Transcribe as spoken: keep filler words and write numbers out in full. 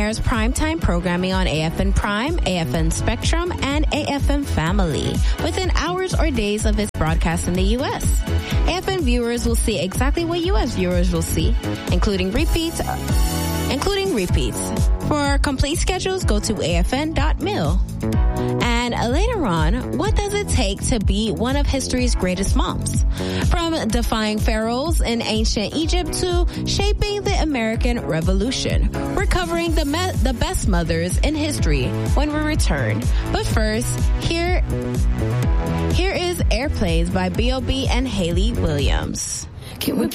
airs primetime programming on A F N Prime, A F N Spectrum, and A F N Family within hours or days of its broadcast in the U S. A F N viewers will see exactly what U S viewers will see, including repeats, including repeats. For complete schedules, go to A F N dot mil. And later on, what does it take to be one of history's greatest moms? From defying pharaohs in ancient Egypt to shaping the American Revolution. We're covering the me- the best mothers in history when we return. But first, here, here is Airplanes by B O B and Hayley Williams. Can we